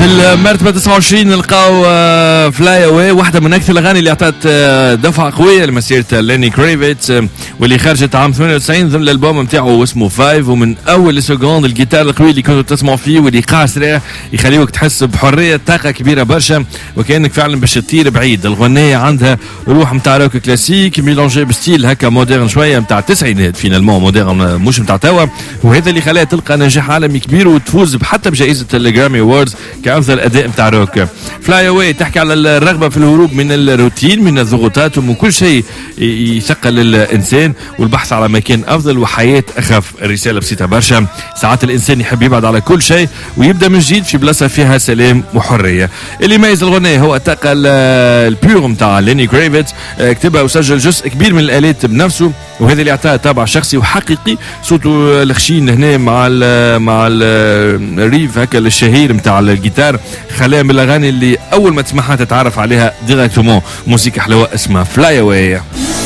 في المرتبة 29 نلقاو فلاي اواي، واحدة من أكثر الأغاني اللي أعطت دفعة قوية لمسيرة ليني كريفيتس، واللي خرجت عام 98 ضمن الألبوم نتاعو اسمه 5. ومن أول سكوند الجيتار القوي اللي كنتوا تسمعوا فيه واللي قاس راه يخليوك تحس بحرية، طاقة كبيرة برشا، وكأنك فعلا باش تطير بعيد. الغنية عندها روح نتاع روك كلاسيك ميلونجي بستيل هكا مودرن شوية نتاع التسعينات، فينالمون مودرن مش نتاع توا، وهذا اللي خلاها تلقى نجاح عالمي كبير وتفوز حتى بجائزة الجرامي أووردز كأفضل أداء نتاع روك. فلاي اواي تحكي على الرغبة في الهروب من الروتين، من الضغوطات ومن كل شيء يثقل الإنسان، والبحث على مكان أفضل وحياة أخف. الرسالة بسيطة برشا، ساعات الإنسان يحب يبعد على كل شيء ويبدأ من جديد في بلاصة فيها سلام وحرية. اللي يميز الغناء هو الطاقة البيور نتاع ليني كريفيتس، كتبها وسجل جزء كبير من الآلات بنفسه، وهذا اللي اعطاه طابع شخصي وحقيقي. صوته الخشين هنا مع الريف هكا الشهير نتاع الجيتار خلاه من الاغاني اللي اول ما تسمعها تتعرف عليها ديريكتومون. موسيقى حلوه اسمها فلاي اواي.